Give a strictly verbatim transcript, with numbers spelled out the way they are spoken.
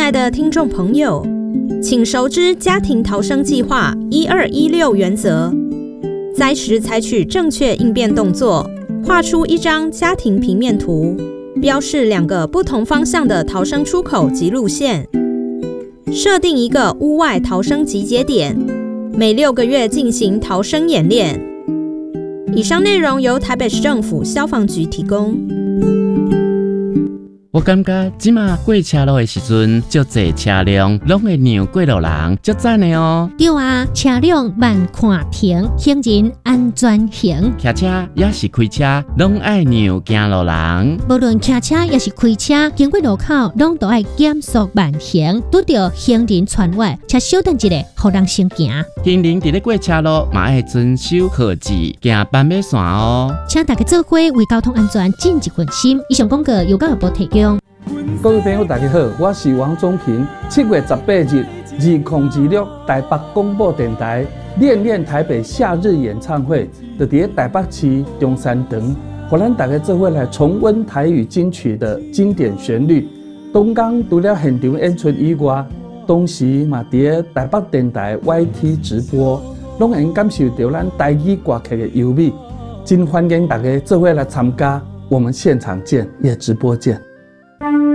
爱的听众朋友，请熟知家庭逃生计划一二一六原则，灾时采取正确应变动作，画出一张家庭平面图，标示两个不同方向的逃生出口及路线，设定一个屋外逃生集结点，每六个月进行逃生演练。以上内容由台北市政府消防局提供。 我感觉即马过车路的时阵，足侪车辆拢会让过路人，足赞的哦。 对啊，车辆慢看停，行人安全行。 骑车也是开车，拢爱让行路人。 无论骑车也是开车，经过路口拢都爱减速慢行，拄到行人穿越，且稍等一下，互人先行。 行人伫咧过车路，嘛爱遵守号志，行斑马线哦。 请大家做伙为交通安全尽一份心。以上广告由教育部提供。 各位朋友，大家好，我是王宗平。七月十八日，二零二六台北广播电台练练台北夏日演唱会，就伫台北市中山堂，互咱大家做伙来重温台语金曲的经典旋律。东港除了现场演出以外，同时嘛伫台北电台 Y T 直播，拢会感受到咱台语歌曲的优美。真欢迎大家做伙来参加，我们现场见，也直播见。